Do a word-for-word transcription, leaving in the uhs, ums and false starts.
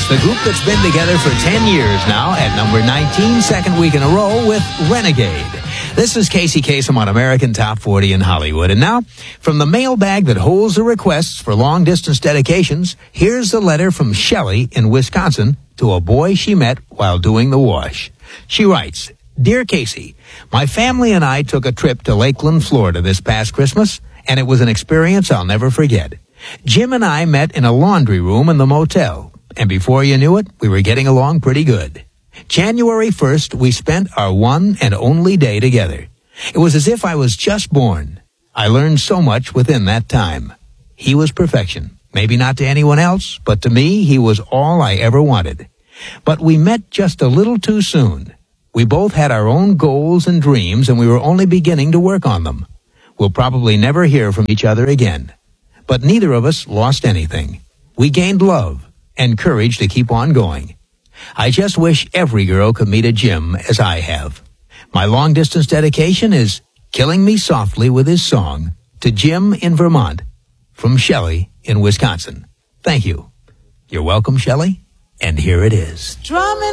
Six, the group that's been together for ten years now at number nineteen, second week in a row with Renegade. This is Casey Kasem on American Top forty in Hollywood. And now, from the mailbag that holds the requests for long-distance dedications, here's the letter from Shelley in Wisconsin to a boy she met while doing the wash. She writes, Dear Casey, my family and I took a trip to Lakeland, Florida this past Christmas, and it was an experience I'll never forget. Jim and I met in a laundry room in the motel, and before you knew it, we were getting along pretty good. January first, we spent our one and only day together. It was as if I was just born. I learned so much within that time. He was perfection. Maybe not to anyone else, but to me, he was all I ever wanted. But we met just a little too soon. We both had our own goals and dreams, and we were only beginning to work on them. We'll probably never hear from each other again. But neither of us lost anything. We gained love and courage to keep on going. I just wish every girl could meet a Jim as I have. My long-distance dedication is Killing Me Softly with His Song to Jim in Vermont from Shelley in Wisconsin. Thank you. You're welcome, Shelley, and here it is. Drumming